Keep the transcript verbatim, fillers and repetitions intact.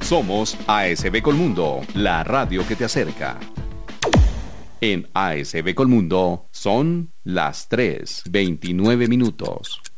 Somos A S B Colmundo, la radio que te acerca. En A S B Colmundo son las tres veintinueve minutos.